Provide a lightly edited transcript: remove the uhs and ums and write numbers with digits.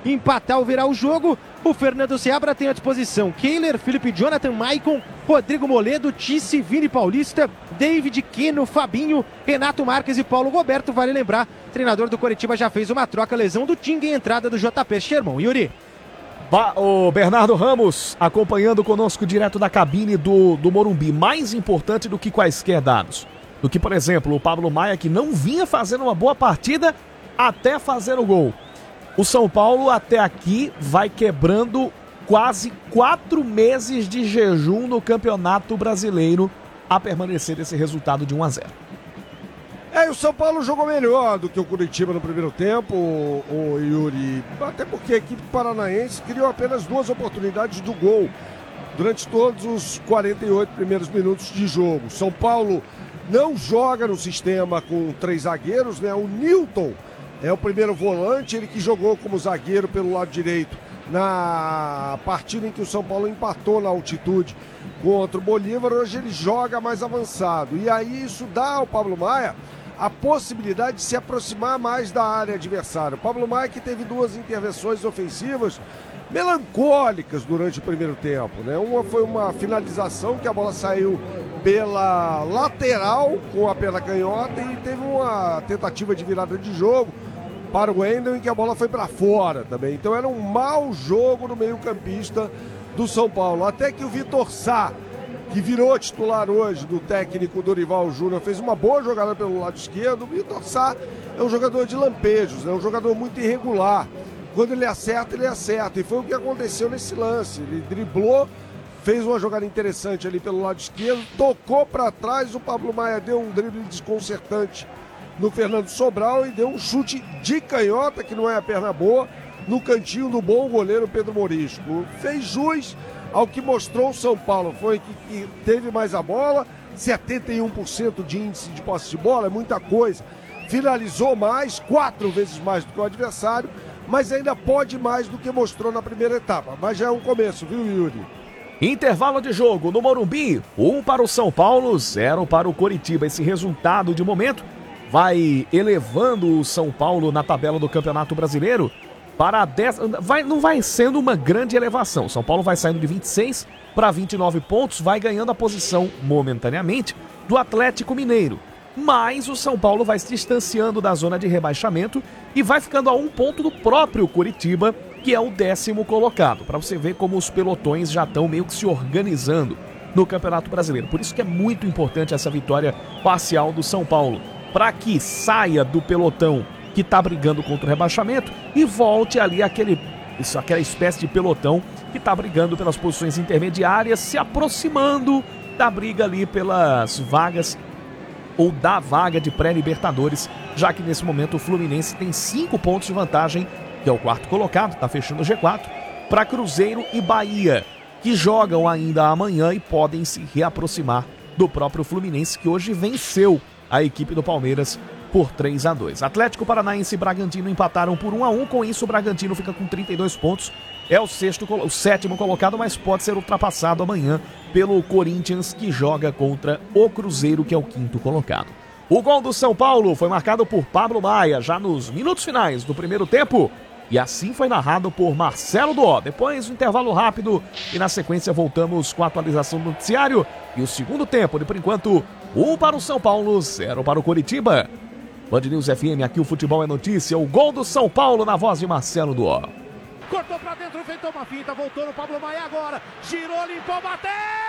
empatar ou virar o jogo. O Fernando Seabra tem à disposição Kehler, Felipe Jonathan, Maicon, Rodrigo Moledo, Tice, Vini Paulista, David, Quino, Fabinho, Renato Marques e Paulo Roberto. Vale lembrar, o treinador do Coritiba já fez uma troca, lesão do Tinga e entrada do JP Sherman. Yuri. O Bernardo Ramos acompanhando conosco direto da cabine do Morumbi. Mais importante do que quaisquer dados. Do que, por exemplo, o Pablo Maia, que não vinha fazendo uma boa partida até fazer o gol. O São Paulo até aqui vai quebrando quase 4 meses de jejum no Campeonato Brasileiro a permanecer esse resultado de 1-0. E o São Paulo jogou melhor do que o Coritiba no primeiro tempo, o Yuri. Até porque a equipe paranaense criou apenas 2 oportunidades do gol durante todos os 48 primeiros minutos de jogo. São Paulo não joga no sistema com 3 zagueiros, né? O Nilton é o primeiro volante, ele que jogou como zagueiro pelo lado direito na partida em que o São Paulo empatou na altitude contra o Bolívar. Hoje ele joga mais avançado. E aí isso dá ao Pablo Maia a possibilidade de se aproximar mais da área adversária. O Pablo Maia que teve 2 intervenções ofensivas melancólicas durante o primeiro tempo, né? Uma foi uma finalização que a bola saiu pela lateral com a perna canhota e teve uma tentativa de virada de jogo para o Wendel em que a bola foi para fora também. Então era um mau jogo no meio-campista do São Paulo. Até que o Vitor Sá, que virou titular hoje do técnico Dorival Júnior, fez uma boa jogada pelo lado esquerdo. O Vitor Sá é um jogador de lampejos, é um jogador muito irregular. Quando ele acerta, ele acerta. E foi o que aconteceu nesse lance. Ele driblou, fez uma jogada interessante ali pelo lado esquerdo, tocou para trás, o Pablo Maia deu um drible desconcertante no Fernando Sobral e deu um chute de canhota, que não é a perna boa, no cantinho do bom goleiro Pedro Morisco. Fez jus ao que mostrou o São Paulo, foi que teve mais a bola, 71% de índice de posse de bola, é muita coisa. Finalizou mais, 4 vezes mais do que o adversário, mas ainda pode mais do que mostrou na primeira etapa. Mas já é um começo, viu, Yuri? Intervalo de jogo no Morumbi, 1 para o São Paulo, 0 para o Coritiba. Esse resultado de momento vai elevando o São Paulo na tabela do Campeonato Brasileiro para 10. Não vai sendo uma grande elevação. São Paulo vai saindo de 26 para 29 pontos, vai ganhando a posição momentaneamente do Atlético Mineiro. Mas o São Paulo vai se distanciando da zona de rebaixamento e vai ficando a 1 ponto do próprio Coritiba, que é o 10º colocado. Para você ver como os pelotões já estão meio que se organizando no Campeonato Brasileiro. Por isso que é muito importante essa vitória parcial do São Paulo, para que saia do pelotão que está brigando contra o rebaixamento e volte ali aquela espécie de pelotão que está brigando pelas posições intermediárias, se aproximando da briga ali pelas vagas ou da vaga de pré-libertadores, já que nesse momento o Fluminense tem 5 pontos de vantagem, que é o 4º colocado, está fechando o G4, para Cruzeiro e Bahia, que jogam ainda amanhã e podem se reaproximar do próprio Fluminense, que hoje venceu a equipe do Palmeiras por 3-2. Atlético Paranaense e Bragantino empataram por 1-1, com isso o Bragantino fica com 32 pontos, é o 7º colocado, mas pode ser ultrapassado amanhã pelo Corinthians, que joga contra o Cruzeiro, que é o 5º colocado. O gol do São Paulo foi marcado por Pablo Maia, já nos minutos finais do primeiro tempo, e assim foi narrado por Marcelo Duó. Depois um intervalo rápido e na sequência voltamos com a atualização do noticiário e o segundo tempo, de por enquanto, 1 para o São Paulo, 0 para o Coritiba. Band News FM, aqui o futebol é notícia, o gol do São Paulo na voz de Marcelo Duó. Cortou pra dentro, feitou uma finta, voltou no Pablo Maia agora, girou, limpou, bateu!